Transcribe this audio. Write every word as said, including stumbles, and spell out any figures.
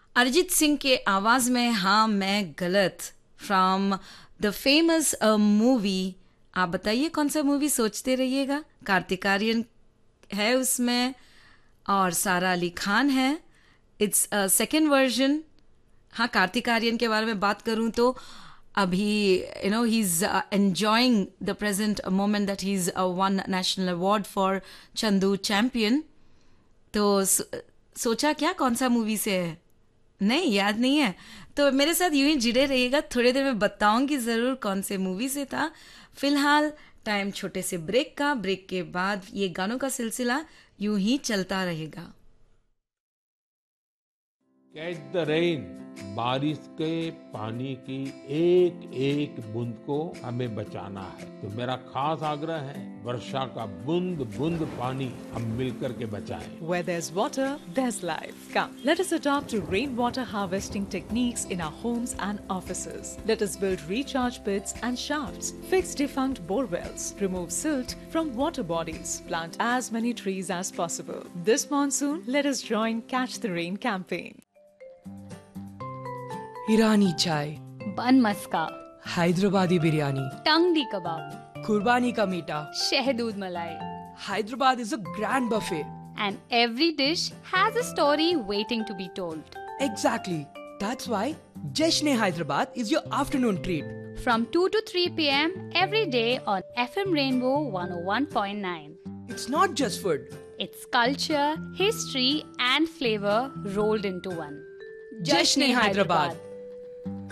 अरिजीत सिंह के आवाज में हाँ मैं गलत फ्रॉम द फेमस मूवी। आप बताइए कौन सा मूवी, सोचते रहिएगा। कार्तिक आर्यन है उसमें और सारा अली खान है। It's second version. हाँ, कार्तिक आर्यन के बारे में बात करूं तो अभी you know he is enjoying the present moment that he is one national award for Chandu champion. तो सो, सोचा क्या कौन सा मूवी से है? नहीं, याद नहीं है तो मेरे साथ यूं ही जुड़े रहिएगा। थोड़ी देर में बताऊंगी जरूर कौन से मूवी से था। फिलहाल टाइम छोटे से ब्रेक का। ब्रेक के बाद ये गानों का सिलसिला यूं ही चलता रहेगा। कैच द रेन, बारिश के पानी की एक एक बूंद को हमें बचाना है। तो मेरा खास आग्रह है, वर्षा का बूंद बूंद पानी हम मिलकर के बचाएं। Where there's water, there's life. Come, let us adopt to rainwater harvesting techniques in our homes and offices. Let us build recharge pits and shafts, fix defunct bore wells, remove silt from water bodies, plant as many trees as possible. This monsoon, let us join Catch the Rain campaign. ईरानी चाय, बन मस्का, हैदराबादी बिरयानी, टंगडी कबाब, कुर्बानी का मीठा, शहदूद मलाई. Hyderabad is a grand buffet. And every dish has a story waiting to be told. Exactly. That's why Jashn-e Hyderabad is your afternoon treat. From two to three p.m. every day on F M Rainbow one oh one point nine. It's not just food. It's culture, history and flavor rolled into one. Jashn-e Hyderabad.